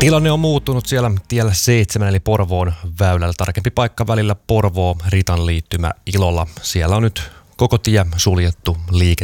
Tilanne on muuttunut siellä tiellä 7 eli Porvoon väylällä. Tarkempi paikka välillä Porvoo-Ritan liittymä Ilolla. Siellä on nyt koko tie suljettu liikenteelle.